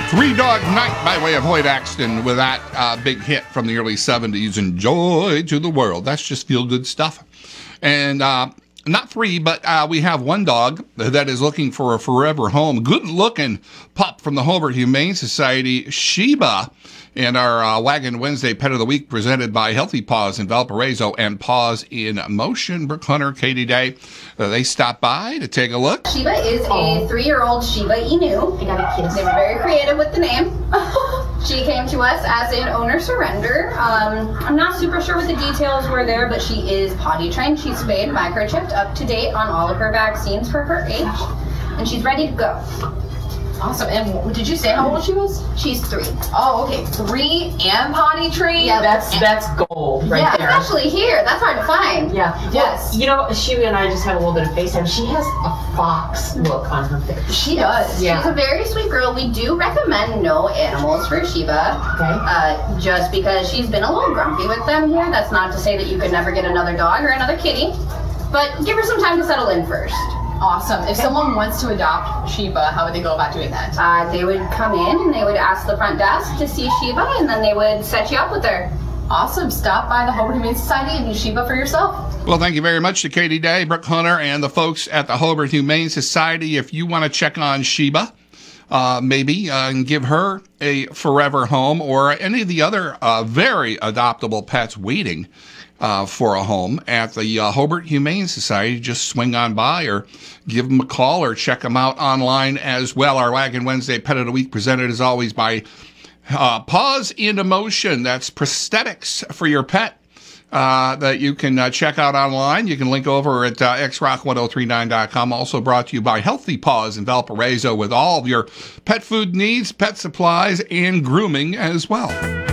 Three Dog Night by way of Hoyt Axton with that big hit from the early 70s, and Joy to the World. That's just feel-good stuff. And not three, but we have one dog that is looking for a forever home. Good-looking pup from the Hobart Humane Society, Sheba. And our Wagon Wednesday Pet of the Week presented by Healthy Paws in Valparaiso and Paws in Motion. Brooke Hunter, Katie Day, they stopped by to take a look. Sheba is a 3-year-old Shiba Inu. I got a kiss. They were very creative with the name. She came to us as an owner surrender. I'm not super sure what the details were there, but she is potty trained. She's spayed, microchipped, up to date on all of her vaccines for her age, and she's ready to go. Awesome. And did you say how old she was? She's 3. Oh, okay. 3 and potty trained? Yeah. That's gold right there. Especially here. That's hard to find. Yeah. Yes. Well, you know, Shiba and I just had a little bit of FaceTime. She has a fox look on her face. She does. Yeah. She's a very sweet girl. We do recommend no animals for Shiba. Okay. Just because she's been a little grumpy with them here. That's not to say that you could never get another dog or another kitty. But give her some time to settle in first. Awesome. If someone wants to adopt Sheba, how would they go about doing that? They would come in and they would ask the front desk to see Sheba, and then they would set you up with her. Awesome. Stop by the Hobart Humane Society and use Sheba for yourself. Well, thank you very much to Katie Day, Brooke Hunter, and the folks at the Hobart Humane Society. If you want to check on Sheba, maybe and give her a forever home, or any of the other very adoptable pets waiting for a home at the Hobart Humane Society, just swing on by or give them a call or check them out online as well. Our Wagon Wednesday Pet of the Week presented as always by Paws in Motion. That's prosthetics for your pet that you can check out online. You can link over at xrock1039.com. Also brought to you by Healthy Paws in Valparaiso with all of your pet food needs, pet supplies, and grooming as well.